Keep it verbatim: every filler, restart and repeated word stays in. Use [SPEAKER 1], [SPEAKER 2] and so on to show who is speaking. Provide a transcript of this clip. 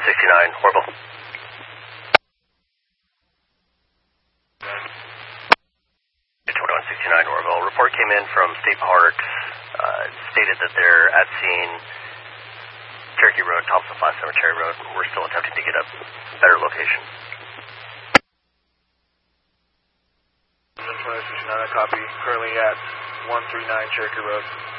[SPEAKER 1] sixty-nine, Orville. twenty-one sixty-nine, Orville. Report came in from State Parks, uh, stated that they're at scene, Cherokee Road, Thompson Flat Cemetery Road. We're still attempting to get a better location.
[SPEAKER 2] twenty-one sixty-nine, I copy. Currently at one thirty-nine Cherokee Road.